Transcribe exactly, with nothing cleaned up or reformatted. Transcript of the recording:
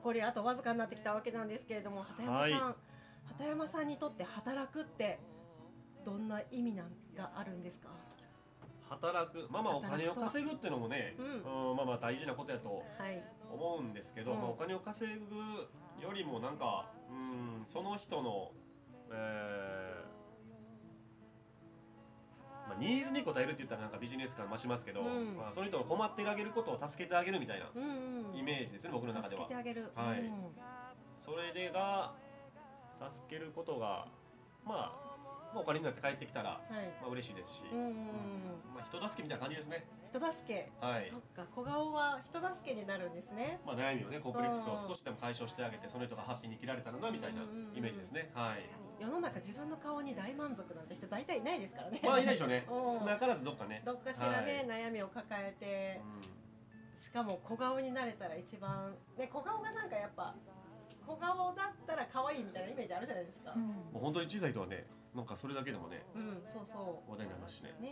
残りあとわずかになってきたわけなんですけれども、畑山さん、はい、畑山さんにとって働くってどんな意味なんがあるんですか？ 働く、まあまあお金を稼ぐっていうのもね、うん、うん、まあまあ大事なことやと思うんですけど、はい、まあ、お金を稼ぐよりもなんか、うん、その人の、えーまあ、ニーズに応えるって言ったらなんかビジネス感増しますけど、うん、まあ、その人の困ってあげることを助けてあげるみたいなイメージですね、うんうん、僕の中では。 助けてあげる、 はい、うん、それでが助けることがまあお金になって帰ってきたら、はい、まあ嬉しいですし、うんうんうん、まあ、人助けみたいな感じですね。 人助け、はい、そっか、小顔は人助けになるんですね。 まあ、悩みをね、コンプレックスを少しでも解消してあげて、その人がハッピーに生きられたらなみたいなイメージですね。はい、 世の中自分の顔に大満足なんて人大体いないですからね。 まあいないでしょうね。少なからずどっかね、 どっかしらね、はい、悩みを抱えて、うん、しかも小顔になれたら一番ね、小顔がなんかやっぱ小顔だったら可愛いみたいなイメージあるじゃないですか。うん、 もう本当に小さい人はね、なんかそれだけでもね、 うん、そうそう話題になりますしね。 ね、